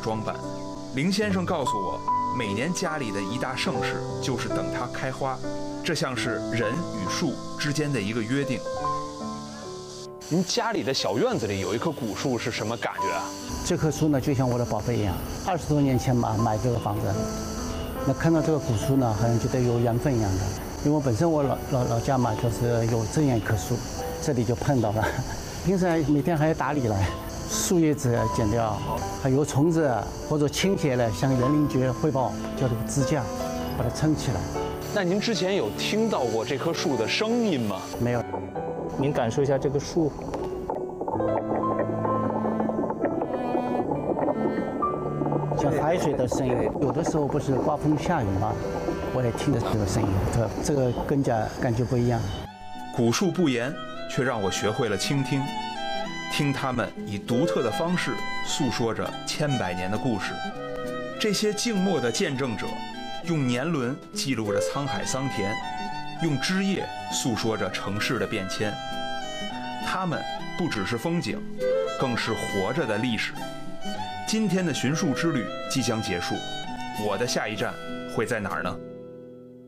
装扮。林先生告诉我，每年家里的一大盛事就是等它开花，这像是人与树之间的一个约定。 您家里的小院子里有一棵古树，是什么感觉啊？ 这棵树呢，就像我的宝贝一样。20多年前买这个房子，那看到这个古树呢，好像觉得有缘分一样的。因为我本身我老家嘛，就是有这样一棵树，这里就碰到了。平时每天还要打理了，树叶子剪掉，还有虫子或者倾斜了，向园林局汇报，叫这个支架把它撑起来。 那您之前有听到过这棵树的声音吗？ 没有。 您感受一下这个树，像海水的声音。 有的时候不是刮风下雨嘛，我也听着这个声音，这个更加感觉不一样。 古树不言，却让我学会了倾听，听他们以独特的方式诉说着千百年的故事。这些静默的见证者，用年轮记录着沧海桑田，用枝叶诉说着城市的变迁。他们不只是风景，更是活着的历史。今天的寻树之旅即将结束，我的下一站会在哪儿呢？